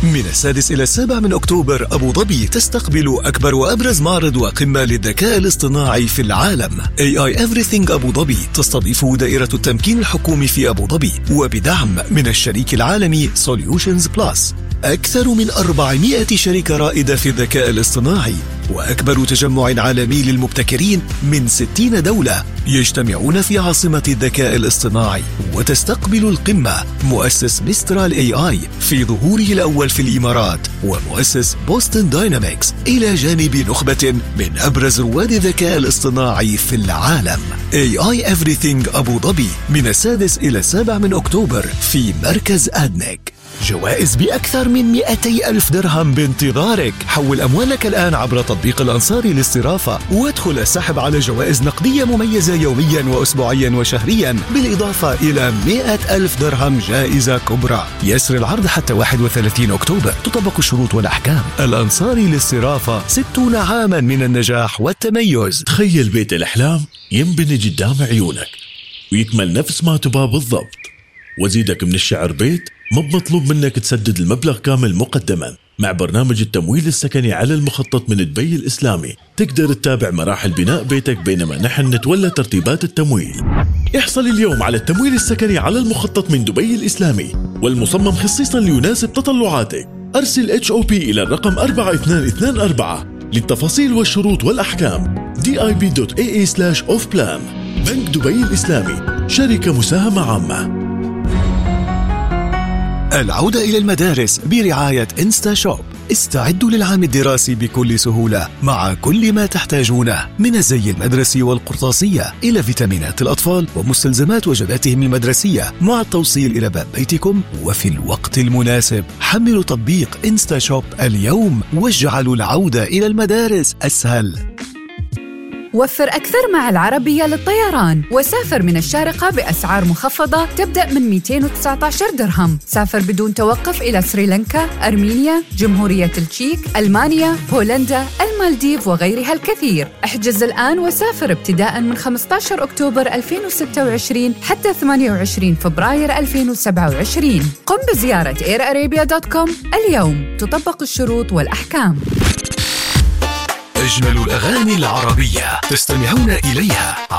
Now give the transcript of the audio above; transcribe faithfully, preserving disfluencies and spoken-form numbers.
من السادس إلى السابع من أكتوبر أبو ظبي تستقبل أكبر وأبرز معرض وقمة للذكاء الاصطناعي في العالم. إيه آي Everything أبو ظبي تستضيف دائرة التمكين الحكومي في أبو ظبي وبدعم من الشريك العالمي Solutions Plus. أكثر من أربعمائة شركة رائدة في الذكاء الاصطناعي وأكبر تجمع عالمي للمبتكرين من ستين دولة يجتمعون في عاصمة الذكاء الاصطناعي. وتستقبل القمة مؤسس ميسترال إيه آي في ظهوره الأول في الإمارات ومؤسس بوستن داينامكس إلى جانب نخبة من أبرز رواد الذكاء الاصطناعي في العالم. إيه آي Everything أبو ظبي من السادس إلى السابع من أكتوبر في مركز أدنك. جوائز بأكثر من مئتي ألف درهم بانتظارك. حول أموالك الآن عبر تطبيق الأنصاري للصرافة وادخل السحب على جوائز نقدية مميزة يوميا وأسبوعيا وشهريا بالإضافة إلى مئة ألف درهم جائزة كبرى. يسر العرض حتى واحد وثلاثين أكتوبر. تطبق الشروط والأحكام. الأنصاري للصرافة، ستون عاما من النجاح والتميز. تخيل بيت الأحلام ينبني قدام عيونك ويكمل نفس ما تباه بالضبط. وزيدك من الشعر بيت مو مطلوب منك تسدد المبلغ كامل مقدما. مع برنامج التمويل السكني على المخطط من دبي الإسلامي تقدر تتابع مراحل بناء بيتك بينما نحن نتولى ترتيبات التمويل. احصل اليوم على التمويل السكني على المخطط من دبي الإسلامي والمصمم خصيصا ليناسب تطلعاتك. أرسل إتش أو بي إلى الرقم أربعة اثنين اثنين أربعة للتفاصيل والشروط والأحكام. دي آي بي دوت إيه إيه سلاش أوف بلان. بنك دبي الإسلامي، شركة مساهمة عامة. العودة إلى المدارس برعاية إنستا شوب. استعدوا للعام الدراسي بكل سهولة مع كل ما تحتاجونه من الزي المدرسي والقرطاسية إلى فيتامينات الأطفال ومستلزمات وجباتهم المدرسية مع التوصيل إلى باب بيتكم وفي الوقت المناسب. حملوا تطبيق إنستا شوب اليوم واجعلوا العودة إلى المدارس أسهل. وفر أكثر مع العربية للطيران وسافر من الشارقة بأسعار مخفضة تبدأ من مئتين وتسعة عشر درهم. سافر بدون توقف إلى سريلانكا، أرمينيا، جمهورية التشيك، ألمانيا، بولندا، المالديف وغيرها الكثير. احجز الآن وسافر ابتداء من خمسة عشر أكتوبر ألفين وستة وعشرين حتى ثمانية وعشرين فبراير ألفين وسبعة وعشرين. قم بزيارة إير أرابيا دوت كوم اليوم. تطبق الشروط والأحكام. أجمل الأغاني العربية تستمعون إليها